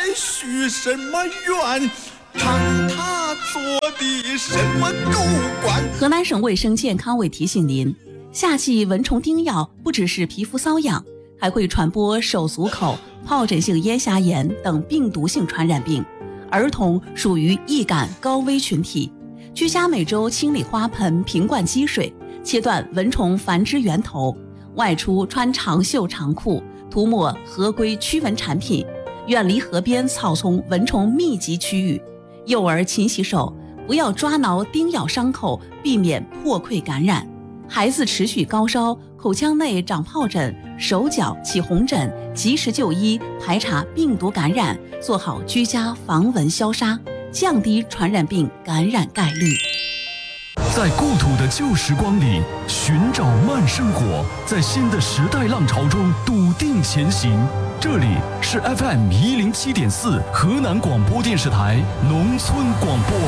许什么愿？让他做的什么狗官？ 河南省卫生健康委提醒您，夏季蚊虫叮咬不只是皮肤瘙痒，还会传播手足口、疱疹性咽峡炎等病毒性传染病。儿童属于易感高危群体，居家每周清理花盆、瓶罐积水，切断蚊虫繁殖源头。外出穿长袖长裤，涂抹合规驱蚊产品，远离河边草丛蚊虫密集区域。幼儿勤洗手，不要抓挠叮咬伤口，避免破溃感染。孩子持续高烧，口腔内长疱疹，手脚起红疹，及时就医，排查病毒感染，做好居家防蚊消杀，降低传染病感染概率。 在故土的旧时光里寻找慢生活，在新的时代浪潮中笃定前行。这里是 FM107.4 河南广播电视台农村广播。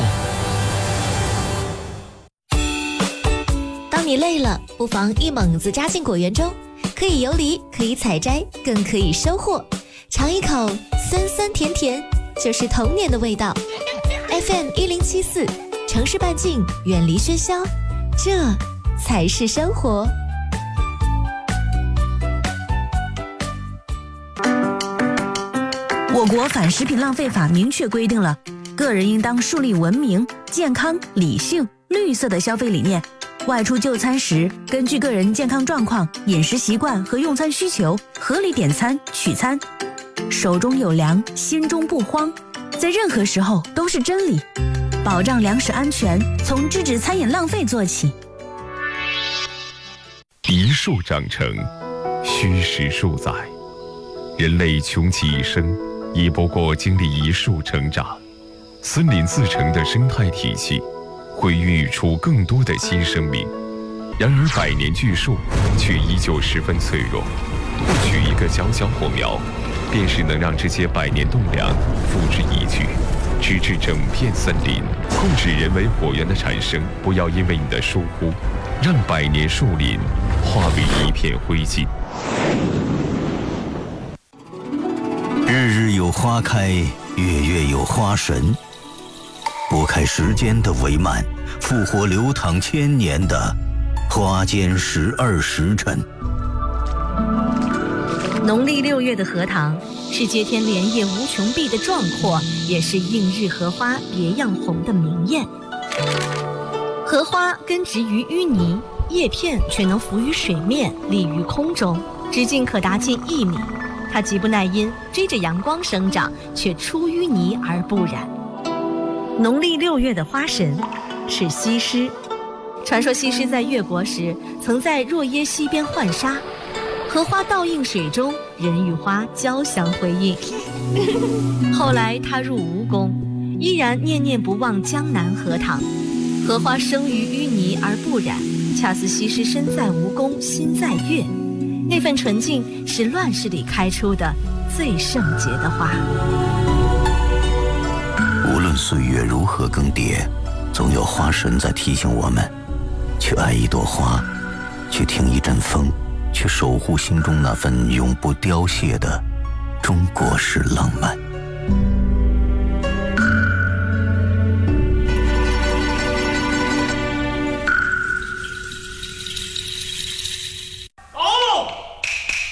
当你累了，不妨一猛子扎进果园中，可以游离，可以采摘，更可以收获。尝一口酸酸甜甜，就是童年的味道。FM1074城市半径，远离喧嚣，这才是生活。 我国反食品浪费法明确规定了，个人应当树立文明、健康、理性、绿色的消费理念。外出就餐时，根据个人健康状况、饮食习惯和用餐需求，合理点餐取餐。手中有粮，心中不慌，在任何时候都是真理。保障粮食安全，从制止餐饮浪费做起。 一树长成，虚实数载。人类穷其一生，亦不过经历一树成长。森林自成的生态体系，会孕育出更多的新生命。然而百年巨树却依旧十分脆弱，不取一个小小火苗，便是能让这些百年栋梁付之一炬，直至整片森林。控制人为火源的产生，不要因为你的疏忽，让百年树林化为一片灰烬。 日日有花开，月月有花神。拨开时间的帷幔，复活流淌千年的花间12时辰。 农历6月的荷塘，是接天莲叶无穷碧的壮阔，也是映日荷花别样红的明艳。荷花根植于淤泥，叶片却能浮于水面，立于空中，直径可达近1米。它极不耐阴，追着阳光生长，却出淤泥而不染。农历6月的花神是西施。传说西施在越国时，曾在若耶溪边浣纱，荷花倒映水中，人与花交相辉映。后来她入吴宫，依然念念不忘江南荷塘。荷花生于淤泥而不染，恰似西施身在吴宫，心在越。那份纯净是乱世里开出的最圣洁的花。 无论岁月如何更迭，总有花神在提醒我们，去爱一朵花，去听一阵风，去守护心中那份永不凋谢的中国式浪漫。